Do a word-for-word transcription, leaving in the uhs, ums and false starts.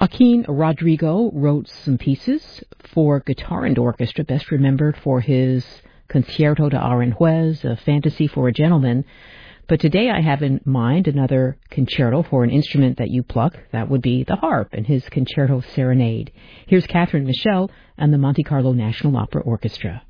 Joaquin Rodrigo wrote some pieces for guitar and orchestra, best remembered for his Concierto de Aranjuez, a fantasy for a gentleman. But today I have in mind another concerto for an instrument that you pluck. That would be the harp and his Concerto Serenade. Here's Catherine Michel and the Monte Carlo National Opera Orchestra.